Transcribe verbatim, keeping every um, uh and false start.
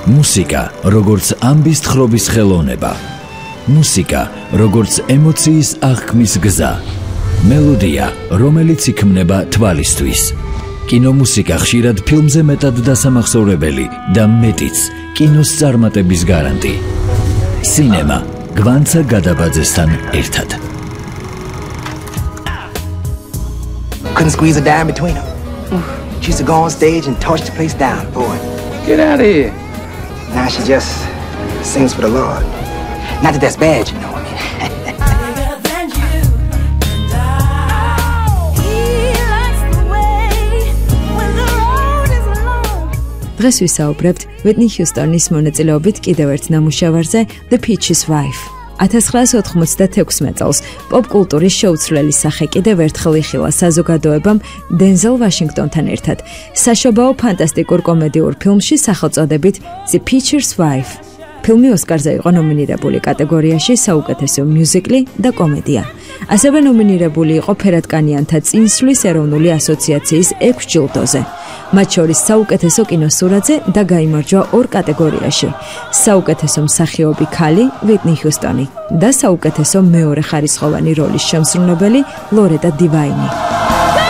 მუსიკა, როგორც ამბის თხრობის ხელოვნება. მუსიკა, როგორც ემოციის აღქმის გზა. მელოდია, რომელიც იქმნება თვალისთვის. კინომუსიკა ხშირად ფილმზე მეტად დასამახსოვრებელი და მეტიც კინოს წარმატების გარანტი. სინემა გვანცა გადაბაძესთან ერთად. Couldn't squeeze a dime between them. She used to go on stage and torch the place down, boy. Get out of here. Now she just sings for the Lord. Not that that's bad, you know what I mean. დღეს ვისაუბრებთ Whitney Houston-ის მონაწილეობით კიდევ ერთ ნამუშევარზე The Peach's Wife. ათას ცხრაას ოთხმოცდათექვსმეტ წელს პოპ-კულტურის შეუცვლელი სახე კიდევ ერთხელ იხილა საზოგადოებამ დენზელ ვაშინგტონთან ერთად საშობაო ფანტასტიკურ კომედიურ ფილმში სახელწოდებით The Peach's Wife. ფილმი ოსკარზე იყო ნომინირებული კატეგორიაში საუკეთესო მიუზიკლი და კომედია. ასევე ნომინირებული იყო ფერადკანიანთა წინსვლის ეროვნული ასოციაციის ექვს ჯილდოზე. მათ შორის საუკეთესო კინოსურათზე და გაიმარჯვა ორ კატეგორიაში. საუკეთესო მსახიობი ქალი Whitney Houston და საუკეთესო მეორე ხარისხოვანი როლის შემსრულებელი ლორეტა დივაინი.